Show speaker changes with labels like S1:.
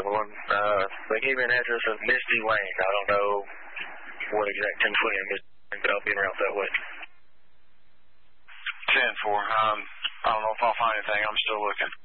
S1: They gave me an address of Misty Lane. I don't know what exact 1020 in Misty Lane, but I'll be around that way.
S2: 10-4. I don't know if I'll find anything. I'm still looking.